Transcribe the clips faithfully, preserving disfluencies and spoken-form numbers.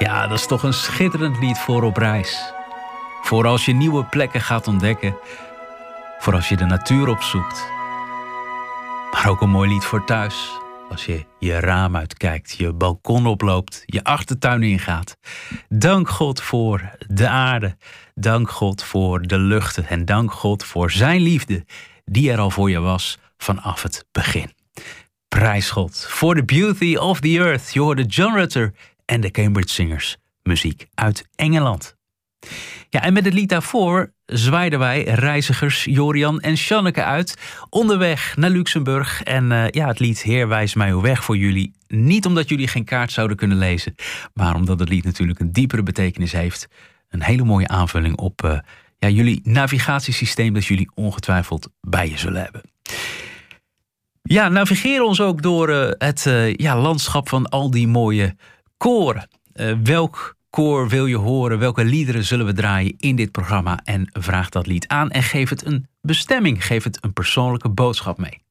Ja, dat is toch een schitterend lied voor op reis. Voor als je nieuwe plekken gaat ontdekken. Voor als je de natuur opzoekt. Maar ook een mooi lied voor thuis. Als je je raam uitkijkt, je balkon oploopt, je achtertuin ingaat. Dank God voor de aarde. Dank God voor de luchten. En dank God voor zijn liefde die er al voor je was vanaf het begin. Prijs God voor the beauty of the earth. Je hoorde John Rutter en de Cambridge Singers. Muziek uit Engeland. Ja, en met het lied daarvoor zwaaiden wij reizigers Jorian en Sjanneke uit. Onderweg naar Luxemburg. En uh, ja, het lied Heer wijs mij uw weg voor jullie. Niet omdat jullie geen kaart zouden kunnen lezen. Maar omdat het lied natuurlijk een diepere betekenis heeft. Een hele mooie aanvulling op uh, ja, jullie navigatiesysteem. Dat jullie ongetwijfeld bij je zullen hebben. Ja, navigeren ons ook door uh, het uh, ja, landschap van al die mooie koren. Uh, welk koor wil je horen? Welke liederen zullen we draaien in dit programma? En vraag dat lied aan en geef het een bestemming. Geef het een persoonlijke boodschap mee.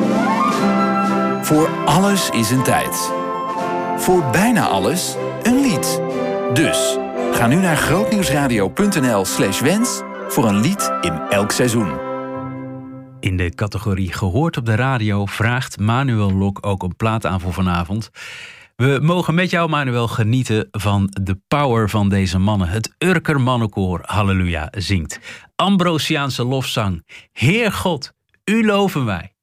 Voor alles is een tijd. Voor bijna alles een lied. Dus ga nu naar grootnieuwsradio.nl slash wens voor een lied in elk seizoen. In de categorie Gehoord op de radio vraagt Manuel Lok ook een plaat aan voor vanavond. We mogen met jou, Manuel, genieten van de power van deze mannen. Het Urker Mannenkoor, halleluja, zingt. Ambrosiaanse lofzang. Heer God, u loven wij.